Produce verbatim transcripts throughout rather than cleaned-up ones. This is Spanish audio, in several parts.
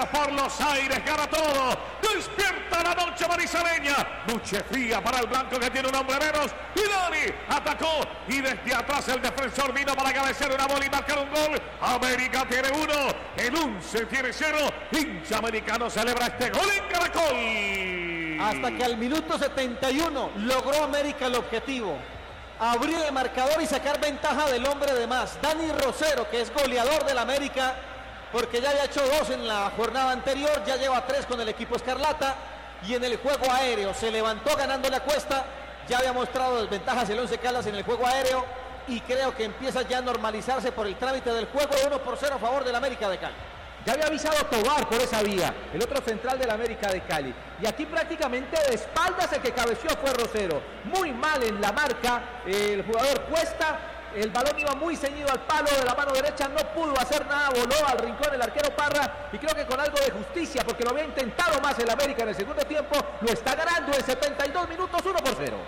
por los aires, gana todo. Despierta la noche manizaleña. Noche fría para el blanco que tiene un hombre menos. Y Dani atacó. Y desde atrás el defensor vino para cabecear una bola y marcar un gol. América tiene uno. El once tiene cero. Hincha americano celebra este gol en Caracol. Hasta que al minuto setenta y uno logró América el objetivo. Abrir el marcador y sacar ventaja del hombre de más. Dani Rosero, que es goleador del América, porque ya había hecho dos en la jornada anterior, ya lleva tres con el equipo escarlata. Y en el juego aéreo se levantó ganando la Cuesta. Ya había mostrado desventajas el Once Caldas en el juego aéreo. Y creo que empieza ya a normalizarse por el trámite del juego. Uno por cero a favor del América de Cali. Ya había avisado Tobar por esa vía, el otro central del América de Cali. Y aquí prácticamente de espaldas el que cabeció fue Rosero. Muy mal en la marca el jugador Cuesta. El balón iba muy ceñido al palo de la mano derecha, no pudo hacer nada, voló al rincón el arquero Parra. Y creo que con algo de justicia, porque lo había intentado más el América en el segundo tiempo, lo está ganando en setenta y dos minutos, uno por cero.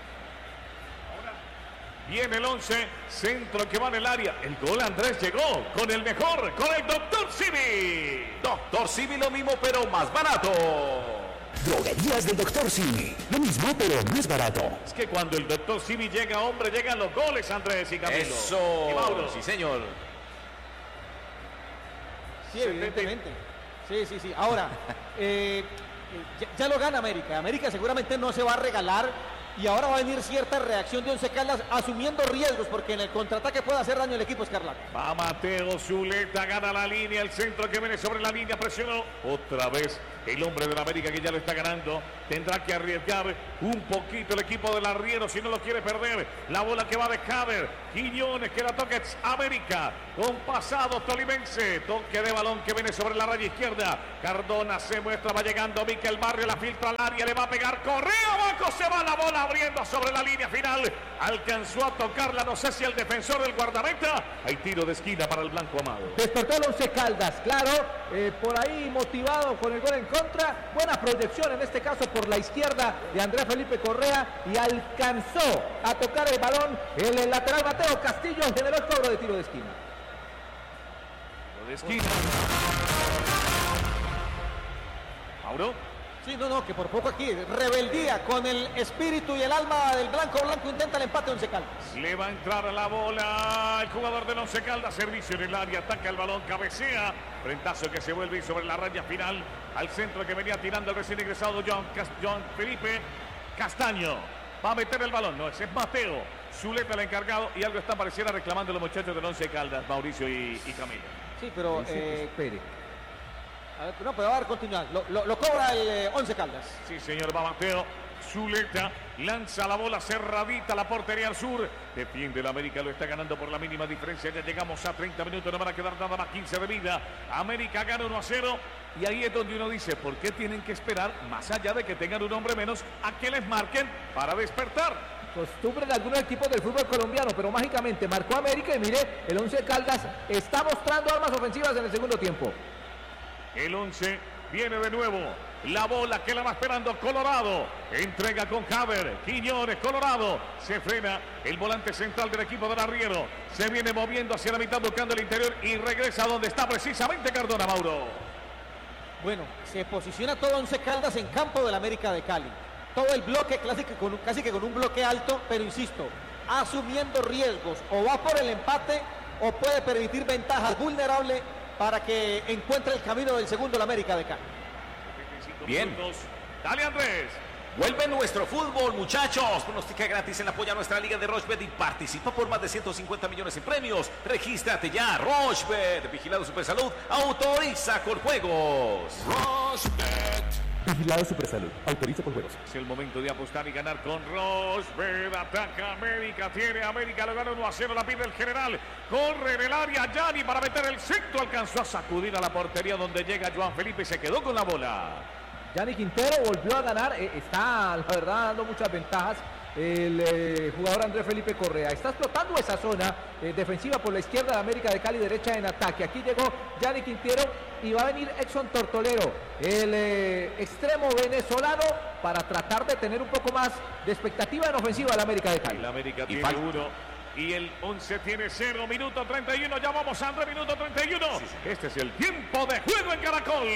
Viene el once, centro que va en el área. El gol Andrés llegó con el mejor, con el doctor Simi. doctor Simi, lo mismo pero más barato. Droguerías del doctor Simi, lo mismo pero más barato. Es que cuando el doctor Simi llega, hombre, llegan los goles, Andrés y Camilo. Eso, y Mauro. Sí, señor. Sí, evidentemente. Sí, sí, sí. Ahora, eh, ya, ya lo gana América. América seguramente no se va a regalar. Y ahora va a venir cierta reacción de Once Caldas asumiendo riesgos, porque en el contraataque puede hacer daño el equipo escarlata. Va Mateo Zuleta, gana la línea, el centro que viene sobre la línea, presionó otra vez el hombre de la América que ya lo está ganando. Tendrá que arriesgar un poquito el equipo del arriero si no lo quiere perder. La bola que va de Caber, Quiñones que la toca América, con pasado tolimense, toque de balón que viene sobre la raya izquierda. Cardona se muestra, va llegando Miquel Barrio, la filtra al área, le va a pegar, Correa abajo, se va la bola abriendo sobre la línea final. Alcanzó a tocarla, no sé si el defensor del guardameta. Hay tiro de esquina para el blanco Amado. Despertó el Once Caldas, claro, eh, por ahí motivado con el gol en contra. Buena proyección en este caso por la izquierda de Andrés Felipe Correa y alcanzó a tocar el balón el, el lateral Mateo Castillo, generó el cobro de tiro de esquina. Tiro de esquina. Mauro. Sí, no, no, que por poco aquí, rebeldía con el espíritu y el alma del blanco blanco, intenta el empate Once Caldas. Le va a entrar a la bola el jugador del Once Caldas, servicio en el área, ataca el balón, cabecea, frentazo que se vuelve y sobre la raya final, al centro que venía tirando el recién ingresado John, John Felipe Castaño. Va a meter el balón, no, ese es Mateo Zuleta el encargado y algo está pareciera reclamando los muchachos del Once Caldas, Mauricio y, y Camilo. Sí, pero... Dice, Eh, espere. A ver, no, pero va a dar continuidad. Lo, lo, lo cobra el eh, Once Caldas. Sí, señor, va Mateo Zuleta, lanza la bola cerradita a la portería al sur. Defiende el América, lo está ganando por la mínima diferencia. Ya llegamos a treinta minutos, no van a quedar nada más, quince de vida. América gana uno a cero. Y ahí es donde uno dice, ¿por qué tienen que esperar, más allá de que tengan un hombre menos, a que les marquen para despertar? Costumbre de algunos equipos del fútbol colombiano, pero mágicamente marcó América y mire, el Once Caldas está mostrando armas ofensivas en el segundo tiempo. El once viene de nuevo. La bola que la va esperando Colorado. Entrega con Caber. Quiñones, Colorado. Se frena el volante central del equipo del arriero. Se viene moviendo hacia la mitad buscando el interior y regresa donde está precisamente Cardona, Mauro. Bueno, se posiciona todo Once Caldas en campo del América de Cali. Todo el bloque casi que, con, casi que con un bloque alto, pero insisto, asumiendo riesgos. O va por el empate o puede permitir ventajas vulnerables para que encuentre el camino del segundo el América de Cali. Bien. Minutos. Dale, Andrés. Vuelve nuestro fútbol, muchachos. Pronostica gratis en apoyo a nuestra liga de Rochebet y participa por más de ciento cincuenta millones en premios. Regístrate ya. Rochebet, Vigilado Supersalud, autoriza con juegos. Rochebet. Vigilado Supersalud, autoriza con juegos. Es el momento de apostar y ganar con Rochebet. Ataca América, tiene América, lo gana uno a cero, la pide el general. Corre en el área, Gianni para meter el centro. Alcanzó a sacudir a la portería donde llega Joan Felipe y se quedó con la bola. Gianni Quintero volvió a ganar, eh, está la verdad dando muchas ventajas el eh, jugador Andrés Felipe Correa. Está explotando esa zona eh, defensiva por la izquierda de América de Cali, derecha en ataque. Aquí llegó Gianni Quintero y va a venir Exxon Tortolero, el eh, extremo venezolano, para tratar de tener un poco más de expectativa en ofensiva de la América de Cali. La América Y tiene falta. uno. y el once tiene cero, minuto treinta y uno, ya vamos a André, minuto treinta y uno. Sí, sí. Este es el tiempo de juego en Caracol.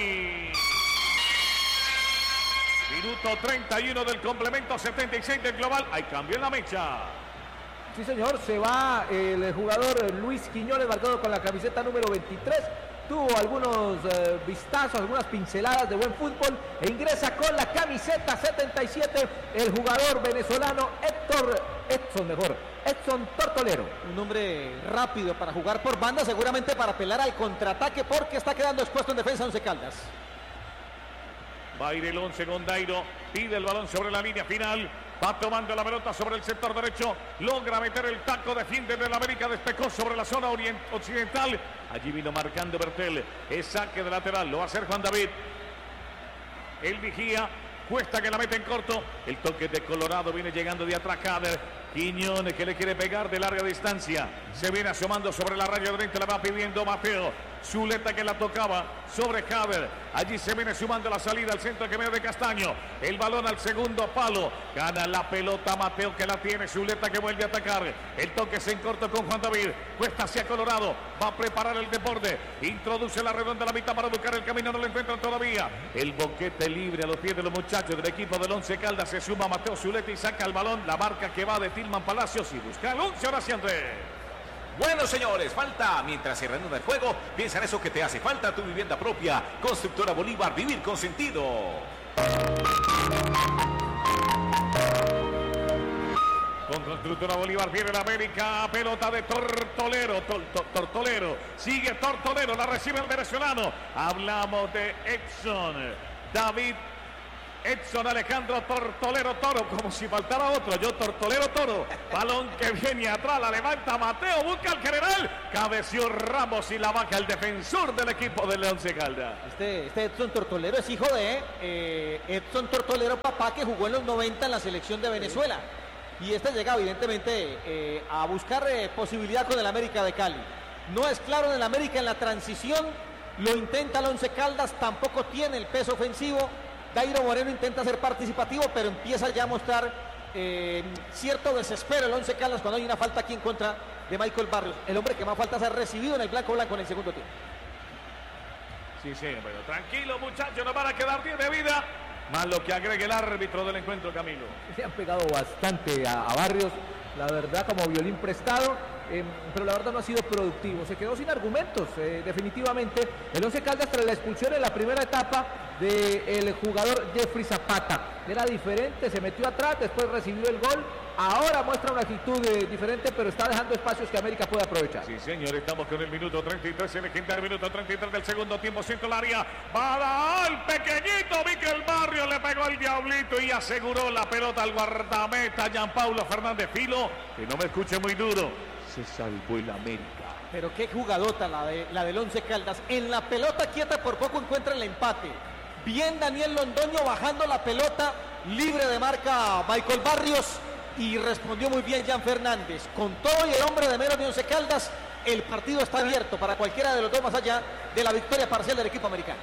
Minuto treinta y uno del complemento, setenta y seis del global. Hay cambio en la mecha. Sí, señor, se va el jugador Luis Quiñones, marcado con la camiseta número veintitrés. Tuvo algunos eh, vistazos, algunas pinceladas de buen fútbol e ingresa con la camiseta setenta y siete el jugador venezolano Héctor, Edson mejor, Edson Tortolero. Un hombre rápido para jugar por banda, seguramente para apelar al contraataque porque está quedando expuesto en defensa Once Caldas. Va a ir el once con Dairo, pide el balón sobre la línea final. Va tomando la pelota sobre el sector derecho. Logra meter el taco, defiende del América. Despejó sobre la zona occidental. Allí vino marcando Bertel. Es saque de lateral. Lo va a hacer Juan David. El vigía. Cuesta que la mete en corto. El toque de Colorado viene llegando de atrás. Jader. Quiñones que le quiere pegar de larga distancia. Se viene asomando sobre la raya de frente. La va pidiendo Mateo. Zuleta que la tocaba sobre Jader. Allí se viene sumando la salida al centro que medio de Castaño. El balón al segundo palo. Gana la pelota Mateo que la tiene. Zuleta que vuelve a atacar. El toque se en corto con Juan David. Cuesta hacia Colorado. Va a preparar el deporte. Introduce la redonda a la mitad para buscar el camino. No lo encuentran todavía. El boquete libre a los pies de los muchachos del equipo del Once Caldas. Se suma Mateo Zuleta y saca el balón. La marca que va de Tilman Palacios y busca el once. Ahora sí, André. Bueno, señores, falta, mientras se reanuda el juego, piensa en eso que te hace falta, tu vivienda propia. Constructora Bolívar, vivir con sentido. Con Constructora Bolívar viene la América, pelota de Tortolero, Tol, to, Tortolero, sigue Tortolero, la recibe el venezolano. Hablamos de Edson, David Edson Alejandro Tortolero Toro, como si faltara otro, yo Tortolero Toro, balón que viene atrás, la levanta Mateo, busca al general, cabeció Ramos y la baja el defensor del equipo del Once Caldas. Este, este Edson Tortolero es hijo de eh, Edson Tortolero, papá, que jugó en los noventa en la selección de Venezuela, y este llega evidentemente eh, a buscar eh, posibilidad con el América de Cali. No es claro en el América en la transición, lo intenta el Once Caldas, tampoco tiene el peso ofensivo. Dairo Moreno intenta ser participativo, pero empieza ya a mostrar eh, cierto desespero el Once Caldas cuando hay una falta aquí en contra de Michael Barrios. El hombre que más faltas ha recibido en el blanco blanco en el segundo tiempo. Sí, sí, pero tranquilo muchachos, nos van a quedar diez de vida. Más lo que agregue el árbitro del encuentro, Camilo. Se han pegado bastante a, a Barrios, la verdad, como violín prestado. Eh, pero la verdad no ha sido productivo, se quedó sin argumentos eh, definitivamente el Once Caldas tras la expulsión en la primera etapa del jugador Jeffrey Zapata. Era diferente, se metió atrás, después recibió el gol, ahora muestra una actitud eh, diferente, pero está dejando espacios que América puede aprovechar. Sí, señor, estamos con el minuto treinta y tres, en el quinto minuto treinta y tres del segundo tiempo, centro el área, va al pequeñito, Michael Barrios le pegó el diablito y aseguró la pelota al guardameta Jean Paulo Fernández Filo, que no me escuche muy duro. Se salvó el América. Pero qué jugadota la, de, la del Once Caldas. En la pelota quieta por poco encuentra el empate. Bien Daniel Londoño bajando la pelota. Libre de marca Michael Barrios. Y respondió muy bien Jan Fernández. Con todo y el hombre de menos de Once Caldas, el partido está abierto para cualquiera de los dos más allá de la victoria parcial del equipo americano.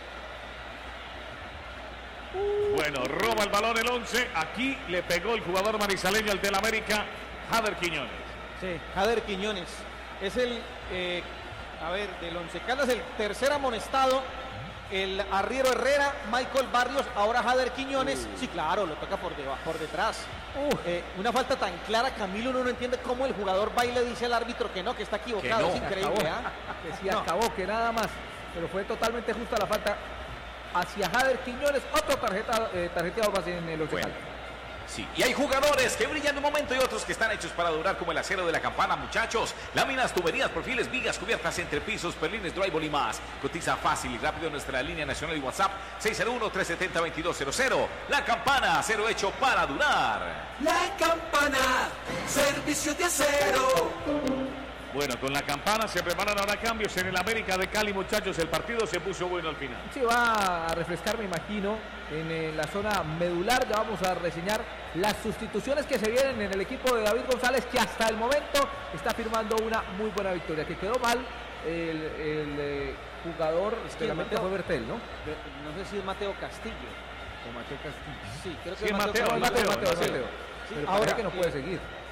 Bueno, roba el balón el once. Aquí le pegó el jugador manizaleño, el del América, Jader Quiñones. Sí, Jader Quiñones es el, eh, a ver, del Once Caldas, el tercer amonestado, el arriero Herrera, Michael Barrios, ahora Jader Quiñones. Uh. Sí, claro, lo toca por, debajo, por detrás. Uh. Eh, una falta tan clara, Camilo, uno no entiende cómo el jugador va y le dice al árbitro que no, que está equivocado, que no, es increíble. Que, acabó, ¿eh? que sí, no. acabó, que nada más, pero fue totalmente justa la falta hacia Jader Quiñones, otro tarjeta, eh, tarjeteado más en el Once Caldas. Sí, y hay jugadores que brillan de un momento y otros que están hechos para durar, como el acero de la campana, muchachos. Láminas, tuberías, perfiles, vigas, cubiertas, entrepisos, perlines, drywall y más. Cotiza fácil y rápido en nuestra línea nacional y WhatsApp seis cero uno, tres siete cero, dos dos cero cero. La Campana, acero hecho para durar. La Campana, servicio de acero. Bueno, con la Campana se preparan ahora cambios en el América de Cali, muchachos. El partido se puso bueno al final. Sí, va a refrescar, me imagino, en, en la zona medular. Ya vamos a reseñar las sustituciones que se vienen en el equipo de David González, que hasta el momento está firmando una muy buena victoria. Que quedó mal el, el eh, jugador de la mente fue Bertel, ¿no? No sé si es Mateo Castillo. O Mateo Castillo. Sí, creo que sí, es Mateo. Mateo, Mateo, Mateo, Mateo, Mateo, Mateo. Sí, ahora que no puede seguir.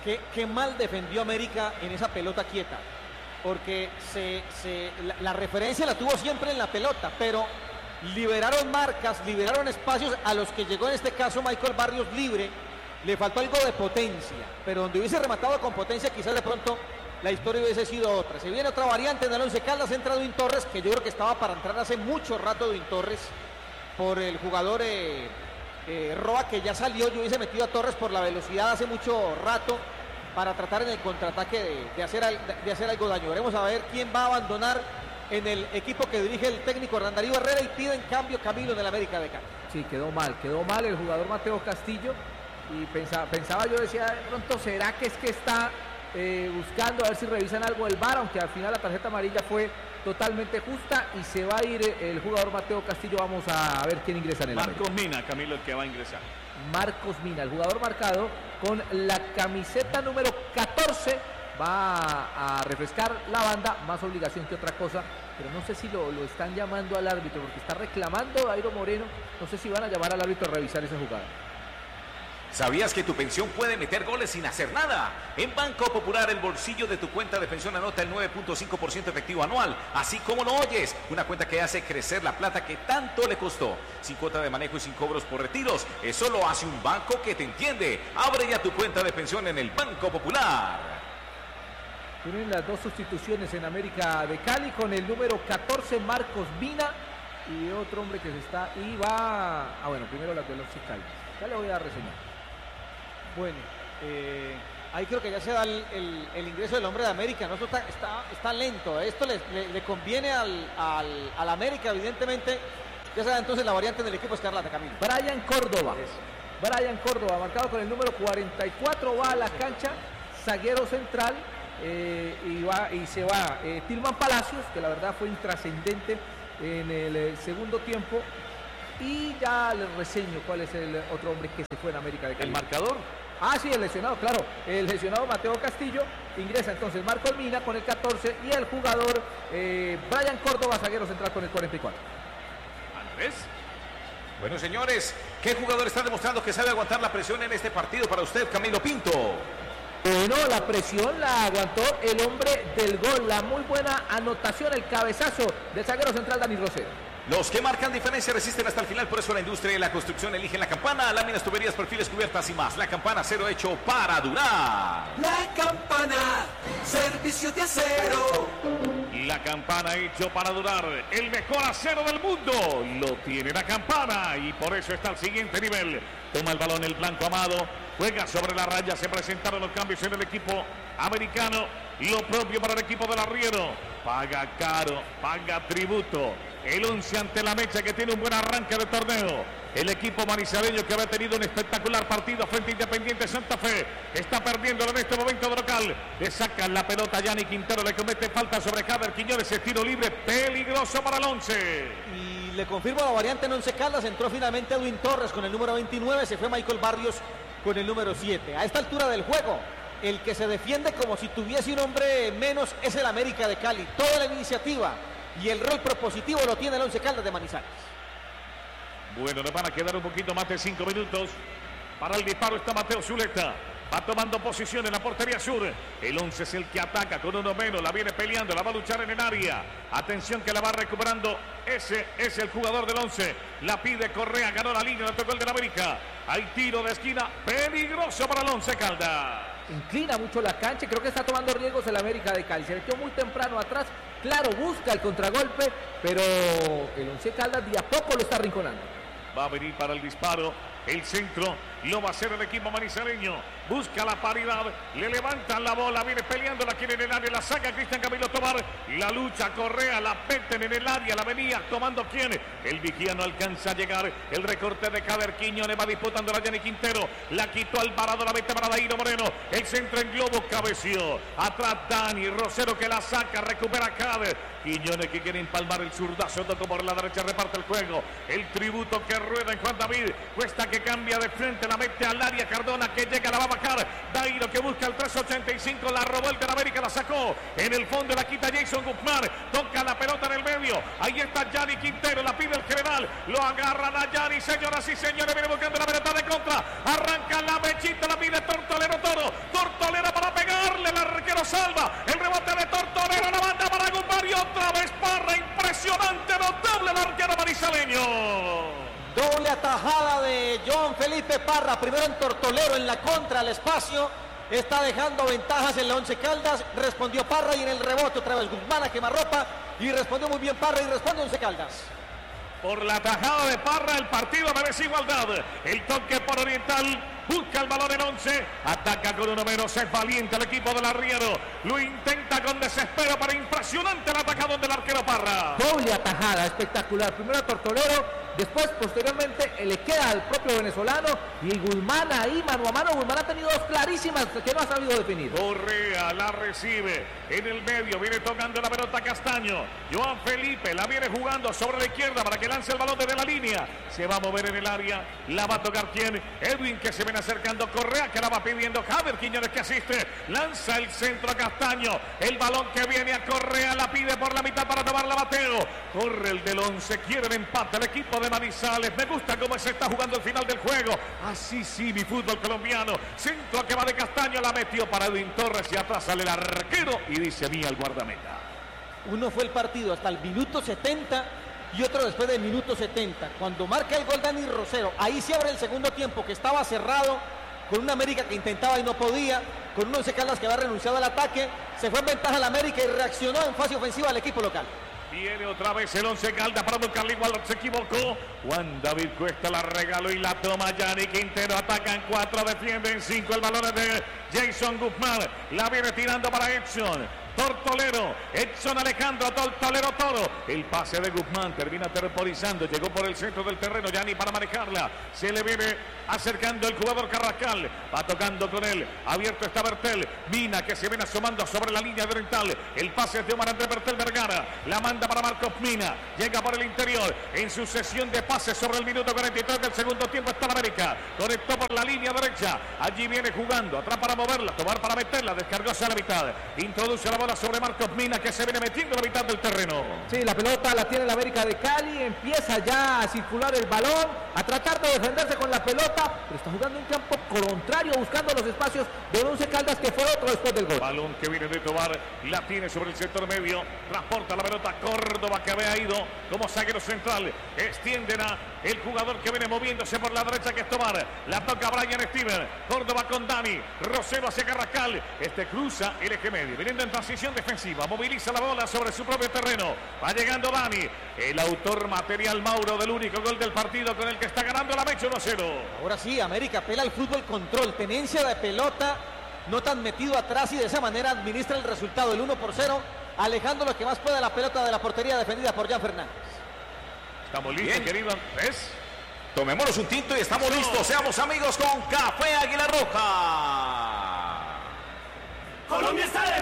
qué, qué mal defendió América en esa pelota quieta. Porque se, se, la, la referencia la tuvo siempre en la pelota, pero liberaron marcas, liberaron espacios a los que llegó en este caso Michael Barrios libre. Le faltó algo de potencia, pero donde hubiese rematado con potencia quizás de pronto la historia hubiese sido otra. Se viene otra variante en el Once Caldas, entra Edwin Torres, que yo creo que estaba para entrar hace mucho rato Edwin Torres por el jugador eh, eh, Roa, que ya salió. Yo hubiese metido a Torres por la velocidad hace mucho rato para tratar en el contraataque de, de, hacer, de hacer algo daño. Veremos a ver quién va a abandonar en el equipo que dirige el técnico Hernán Darío Herrera, y pide en cambio Camilo en el América de Cali. Sí, quedó mal, quedó mal el jugador Mateo Castillo, y pensaba, pensaba yo, decía, de pronto será que es que está eh, buscando a ver si revisan algo del V A R, aunque al final la tarjeta amarilla fue totalmente justa y se va a ir el jugador Mateo Castillo. Vamos a ver quién ingresa en el Marcos América. Mina, Camilo, el que va a ingresar. Marcos Mina, el jugador marcado con la camiseta número catorce, va a, a refrescar la banda, más obligación que otra cosa, pero no sé si lo, lo están llamando al árbitro, porque está reclamando Dairo Moreno, no sé si van a llamar al árbitro a revisar esa jugada. ¿Sabías que tu pensión puede meter goles sin hacer nada? En Banco Popular, el bolsillo de tu cuenta de pensión anota el nueve punto cinco por ciento efectivo anual, así como lo oyes, una cuenta que hace crecer la plata que tanto le costó, sin cuota de manejo y sin cobros por retiros. Eso lo hace un banco que te entiende. Abre ya tu cuenta de pensión en el Banco Popular. Tienen las dos sustituciones en América de Cali, con el número catorce Marcos Mina y otro hombre que se está, y va, ah bueno, primero las de los Cali, ya le voy a reseñar. Bueno, eh, ahí creo que ya se da el, el, el ingreso del hombre de América, ¿no? Esto está, está, está lento, esto le, le, le conviene al, al, al América, evidentemente. Ya se da entonces la variante del equipo Escarlata, Camilo. Brian Córdoba, Brian Córdoba, marcado con el número cuarenta y cuatro, va a la cancha, zaguero central, eh, y, va, y se va eh, Tilman Palacios, que la verdad fue intrascendente en el eh, segundo tiempo. Y ya les reseño cuál es el otro hombre que se fue en América de Cali. ¿El marcador? Ah, sí, el lesionado, claro. El lesionado Mateo Castillo. Ingresa entonces Marcos Mina con el catorce y el jugador eh, Brian Córdoba, zaguero central, con el cuarenta y cuatro. Andrés. Bueno, señores, ¿qué jugador está demostrando que sabe aguantar la presión en este partido para usted, Camilo Pinto? Bueno, la presión la aguantó el hombre del gol. La muy buena anotación, el cabezazo del zaguero central Dani Rosero. Los que marcan diferencia resisten hasta el final, por eso la industria y la construcción eligen La Campana, láminas, tuberías, perfiles, cubiertas y más. La Campana, acero hecho para durar. La Campana, servicio de acero. La Campana hecho para durar. El mejor acero del mundo lo tiene La Campana, y por eso está al siguiente nivel. Toma el balón el blanco Amado, juega sobre la raya. Se presentaron los cambios en el equipo americano. Lo propio para el equipo del Arriero. Paga caro, paga tributo. El once ante la Mecha, que tiene un buen arranque de torneo. El equipo manizaleño, que había tenido un espectacular partido frente a Independiente Santa Fe, está perdiendo en este momento de local. Le sacan la pelota a Yanni Quintero, le comete falta sobre Javier Quiñones, es tiro libre peligroso para el once. Y le confirmo la variante en Once Caldas, entró finalmente Edwin Torres con el número veintinueve, se fue Michael Barrios con el número siete. A esta altura del juego, el que se defiende como si tuviese un hombre menos es el América de Cali. Toda la iniciativa y el rol propositivo lo tiene el Once Caldas de Manizales. Bueno, le van a quedar un poquito más de cinco minutos. Para el disparo está Mateo Zuleta. Va tomando posición en la portería sur. El once es el que ataca con uno menos. La viene peleando, la va a luchar en el área. Atención que la va recuperando. Ese es el jugador del once. La pide Correa, ganó la línea, la tocó el del América. Hay tiro de esquina peligroso para el Once Caldas. Inclina mucho la cancha, creo que está tomando riesgos el América de Cali. Se metió muy temprano atrás, claro, busca el contragolpe, pero el Once Caldas de a poco lo está arrinconando. Va a venir para el disparo. El centro lo va a hacer el equipo manizaleño. Busca la paridad. Le levantan la bola. Viene peleando. La quiere en el área. La saca Cristian Camilo Tobar. La lucha Correa. La meten en el área. La venía tomando quién. El vigía no alcanza a llegar. El recorte de Javier Quiñones. Va disputando la Yanni Quintero. La quitó Alvarado. La mete para Dairo Moreno. El centro en globo. Cabeció. Atrás Dani Rosero, que la saca. Recupera Javier Quiñones, que quiere empalmar el zurdazo. Tocó por la derecha. Reparte el juego. El tributo que rueda en Juan David. Cuesta que cambia de frente, la mete al área. Cardona, que llega, la va a bajar. Dairo, que busca el tres ochenta y cinco, la robó el de la América, la sacó. En el fondo la quita Jason Guzmán. Toca la pelota en el medio. Ahí está Yanni Quintero, la pide el general. Lo agarran a Yanni, señoras y señores. Viene buscando la pelota de contra. Arranca la Mechita, la pide Tortolero Toro. Tortolero Felipe Parra, primero en Tortolero, en la contra, al espacio. Está dejando ventajas en la Once Caldas. Respondió Parra y en el rebote otra vez Guzmán a quemarropa. Y respondió muy bien Parra y responde Once Caldas. Por la tajada de Parra, el partido merece igualdad. El toque por Oriental, busca el balón en once, ataca con uno menos, es valiente el equipo del Arriero. Lo intenta con desespero, pero impresionante el atacadón del arquero Parra. Doble atajada, espectacular. Primero a Tortolero, después posteriormente le queda al propio venezolano y Guzmán ahí mano a mano. Guzmán ha tenido dos clarísimas que no ha sabido definir. Correa la recibe en el medio, viene tocando la pelota Castaño. Joan Felipe la viene jugando sobre la izquierda para que lance el balón desde la línea. Se va a mover en el área, la va a tocar quién, Edwin, que se viene acercando, Correa que la va pidiendo, Javier Quiñones que asiste, lanza el centro a Castaño, el balón que viene a Correa, la pide por la mitad para tomarla Mateo. Corre el del once, quiere el empate el equipo de Manizales. Me gusta cómo se está jugando el final del juego. Así sí, mi fútbol colombiano. Centro que va de Castaño, la metió para Edwin Torres y atrás sale el arquero y dice a mí al guardameta. Uno fue el partido hasta el minuto setenta y otro después del minuto setenta. Cuando marca el gol Dani Rosero, ahí se abre el segundo tiempo que estaba cerrado, con una América que intentaba y no podía, con un Once Caldas que había renunciado al ataque. Se fue en ventaja la América y reaccionó en fase ofensiva al equipo local. Viene otra vez el Once Caldas para buscarle, igual se equivocó. Juan David Cuesta la regaló y la toma Yanni Quintero. Atacan cuatro, defienden cinco. El balón es de Jason Guzmán. La viene tirando para Edson. Tortolero, Edson Alejandro, Tortolero Toro. El pase de Guzmán termina temporizando. Llegó por el centro del terreno Yanni para manejarla. Se le viene acercando el jugador Carrascal. Va tocando con él. Abierto está Bertel. Mina que se viene asomando sobre la línea de Oriental. El pase es de Omar Andrés Bertel Vergara. La manda para Marcos Mina. Llega por el interior. En sucesión de pases sobre el minuto cuarenta y tres del segundo tiempo está la América. Conectó por la línea derecha. Allí viene jugando. Atrás para moverla. Tomar para meterla. Descargó hacia la mitad. Introduce la bola sobre Marcos Mina que se viene metiendo en la mitad del terreno. Sí, la pelota la tiene la América de Cali. Empieza ya a circular el balón, a tratar de defenderse con la pelota, pero está jugando un campo contrario, buscando los espacios de Once Caldas, que fue otro después del gol. Balón que viene de Tobar, la tiene sobre el sector medio, transporta la pelota Córdoba que había ido como zaguero central, extienden a el jugador que viene moviéndose por la derecha que es Tobar, la toca Brian Steven, Córdoba con Dani, Rosero hacia Carrascal, este cruza el eje medio, viniendo en transición defensiva, moviliza la bola sobre su propio terreno, va llegando Dani, el autor material Mauro del único gol del partido con el que está ganando la Mecha uno a cero. Ahora sí, América apela al fútbol control, tenencia de pelota, no tan metido atrás y de esa manera administra el resultado, el uno por cero, alejando lo que más pueda la pelota de la portería defendida por Jan Fernández. Estamos listos, querido Andrés. Tomémonos un tinto y estamos No. listos. Seamos amigos con Café Águila Roja. Colombia está de